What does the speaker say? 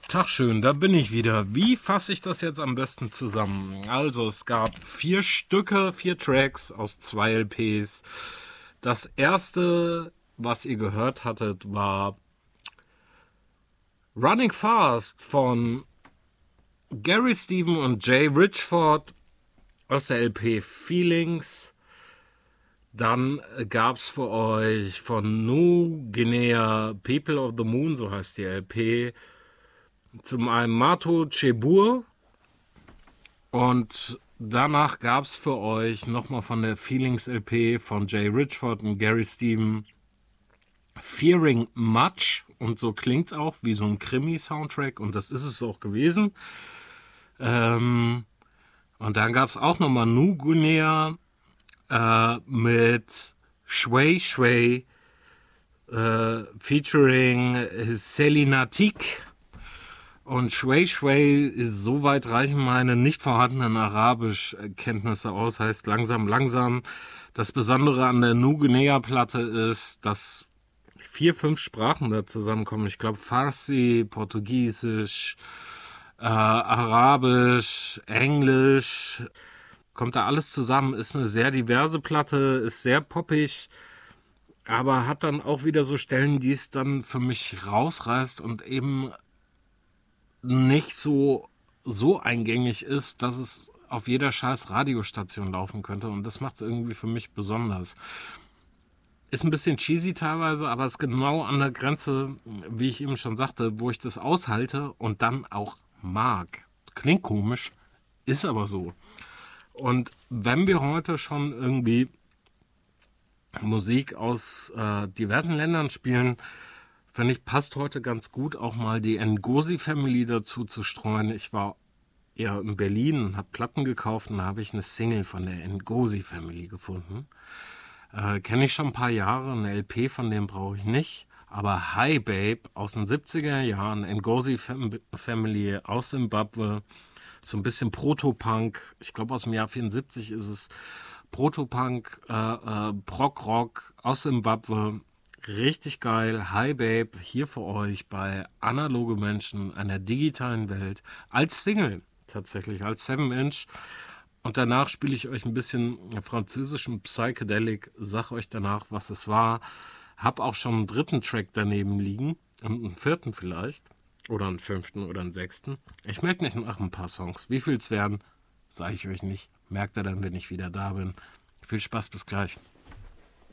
Tag schön, da bin ich wieder. Wie fasse ich das jetzt am besten zusammen? Also, es gab 4 Tracks aus 2 LPs. Das erste, was ihr gehört hattet, war Running Fast von Gary Steven und Jay Richford aus der LP Feelings. Dann gab es für euch von New Guinea People of the Moon, so heißt die LP, zum einen Mato Chebur, und danach gab es für euch nochmal von der Feelings LP von Jay Richford und Gary Steven Fearing Much, und so klingt es auch wie so ein Krimi-Soundtrack, und das ist es auch gewesen. Und dann gab es auch nochmal New Guinea mit Shway Shway featuring Selinatik. Und Shway Shway ist, soweit reichen meine nicht vorhandenen Arabisch-Kenntnisse aus, heißt langsam, langsam. Das Besondere an der New Guinea-Platte ist, dass 4, 5 Sprachen da zusammenkommen. Ich glaube Farsi, Portugiesisch, Arabisch, Englisch. Kommt da alles zusammen, ist eine sehr diverse Platte, ist sehr poppig, aber hat dann auch wieder so Stellen, die es dann für mich rausreißt und eben nicht so eingängig ist, dass es auf jeder scheiß Radiostation laufen könnte, und das macht es irgendwie für mich besonders. Ist ein bisschen cheesy teilweise, aber ist genau an der Grenze, wie ich eben schon sagte, wo ich das aushalte und dann auch mag. Klingt komisch, ist aber so. Und wenn wir heute schon irgendwie Musik aus diversen Ländern spielen, finde ich, passt heute ganz gut auch mal die Ngozi Family dazu zu streuen. Ich war eher in Berlin und habe Platten gekauft, und da habe ich eine Single von der Ngozi Family gefunden. Kenne ich schon ein paar Jahre, eine LP von dem brauche ich nicht. Aber Hi Babe aus den 70er Jahren, Ngozi Family aus Zimbabwe, so ein bisschen Protopunk, ich glaube aus dem Jahr 74 ist es, Protopunk, Prog-Rock aus Zimbabwe, richtig geil. Hi Babe, hier für euch bei Analoge Menschen einer digitalen Welt, als Single tatsächlich, als 7-Inch. Und danach spiele ich euch ein bisschen französischen Psychedelic, sag euch danach, was es war. Hab auch schon einen 3. Track daneben liegen und einen 4. vielleicht. Oder einen 5. oder einen 6. Ich melde mich nach ein paar Songs. Wie viel es werden, sage ich euch nicht. Merkt ihr dann, wenn ich wieder da bin. Viel Spaß, bis gleich.